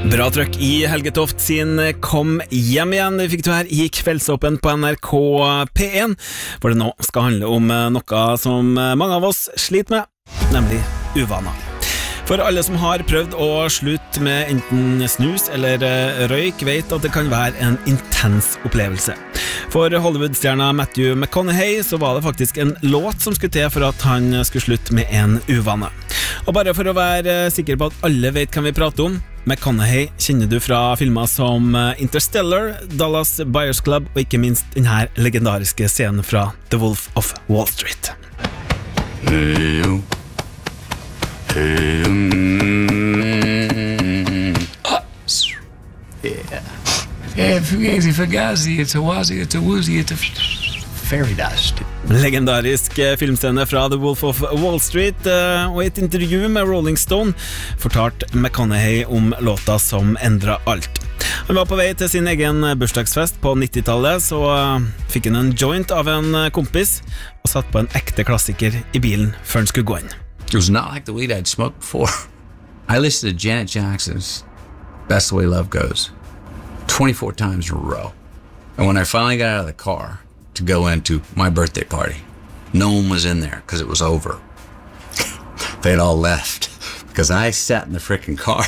Bra trøkk i Helge Toft sin Kom hjem igjen. Det fikk du her i Kveldsåpen på NRK P1, hvor det nå skal handle om noe som mange av oss sliter med, nemlig uvaner. For alle som har prøvd å slutte med enten snus eller røyk, vet at det kan være en intens opplevelse. For Hollywood-stjerna Matthew McConaughey så var det faktisk en låt som skulle til for at han skulle slutte med en uvane. Og bare for å være sikker på at alle vet hvem vi prater om, McConaughey kjenner du fra filmer som Interstellar, Dallas Buyers Club og ikke minst denne legendariske scenen fra The Wolf of Wall Street. Fugazi, Fugazi, it's a wazi, it's a woozy, it's a fairy dust. Legendarisk filmscene fra The Wolf of Wall Street, og i et intervju med Rolling Stone fortalte McConaughey om låta som endret alt. Han var på vei til sin egen bursdagsfest på 90-tallet, så fikk han en joint av en kompis og satt på en ekte klassiker i bilen før han skulle gå inn. It was not like the weed I'd smoked before. I listened to Janet Jackson's That's the Way Love Goes 24 times in a row. And when I finally got out of the car to go into my birthday party, no one was in there because it was over. They'd all left because I sat in the freaking car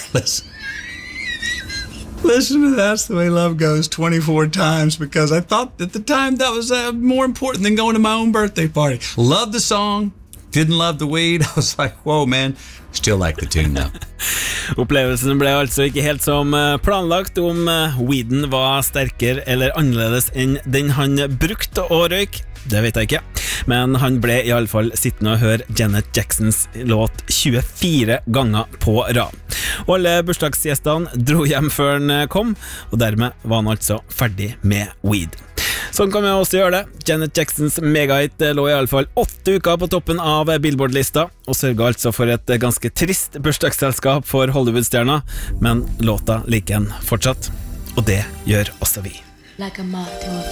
listen to That's the Way Love Goes 24 times because I thought at the time that was more important than going to my own birthday party. Loved the song, didn't love the weed. I was like, whoa man, still like the tune though. Opplevelsen ble altså ikke helt som planlagt. Om weeden var sterkere eller annerledes enn den han brukte å røyke, det vet jeg ikke. Men han ble i alle fall sittende og høre Janet Jacksons låt 24 ganger på rad. Og alle bursdagsgjestene dro hjem før han kom, og dermed var han altså ferdig med weed. Sånn kan vi også gjøre det. Janet Jacksons megahit lå i alle fall 8 uker på toppen av Billboard-lista, og sørget altså for et ganske trist bursdagsselskap for Hollywood-stjerna, men låta liker han fortsatt, og det gjør også vi. Like a moth to a